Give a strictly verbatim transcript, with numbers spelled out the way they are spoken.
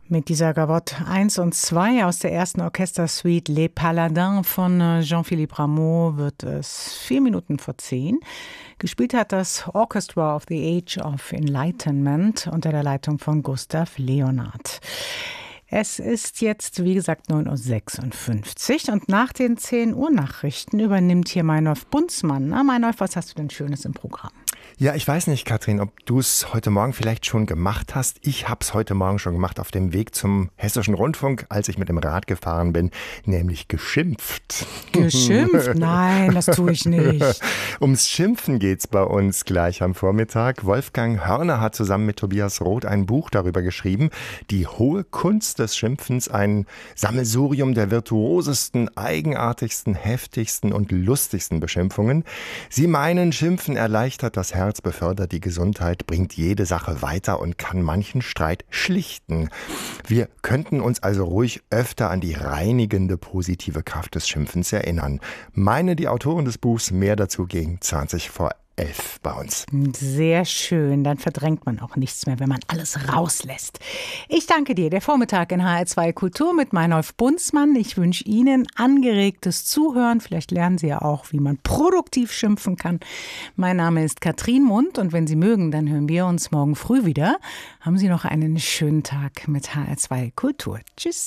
Mit dieser Gavotte eins und zwei aus der ersten Orchestersuite Les Paladins von Jean-Philippe Rameau wird es vier Minuten vor zehn. Gespielt hat das Orchestra of the Age of Enlightenment unter der Leitung von Gustav Leonhardt. Es ist jetzt, wie gesagt, neun Uhr sechsundfünfzig und nach den zehn Uhr Nachrichten übernimmt hier Meinolf Bunzmann. Na, Meinolf, was hast du denn Schönes im Programm? Ja, ich weiß nicht, Katrin, ob du es heute Morgen vielleicht schon gemacht hast. Ich habe es heute Morgen schon gemacht auf dem Weg zum Hessischen Rundfunk, als ich mit dem Rad gefahren bin, nämlich geschimpft. Geschimpft? Nein, das tue ich nicht. Ums Schimpfen geht's bei uns gleich am Vormittag. Wolfgang Hörner hat zusammen mit Tobias Roth ein Buch darüber geschrieben, die hohe Kunst des Schimpfens, ein Sammelsurium der virtuosesten, eigenartigsten, heftigsten und lustigsten Beschimpfungen. Sie meinen, Schimpfen erleichtert das Herz, befördert die Gesundheit, bringt jede Sache weiter und kann manchen Streit schlichten. Wir könnten uns also ruhig öfter an die reinigende, positive Kraft des Schimpfens erinnern. Meine die Autoren des Buchs, mehr dazu gegen zwanzig vor elf bei uns. Sehr schön, dann verdrängt man auch nichts mehr, wenn man alles rauslässt. Ich danke dir. Der Vormittag in H R zwei Kultur mit Meinolf Bunzmann. Ich wünsche Ihnen angeregtes Zuhören. Vielleicht lernen Sie ja auch, wie man produktiv schimpfen kann. Mein Name ist Katrin Mund und wenn Sie mögen, dann hören wir uns morgen früh wieder. Haben Sie noch einen schönen Tag mit H R zwei Kultur. Tschüss.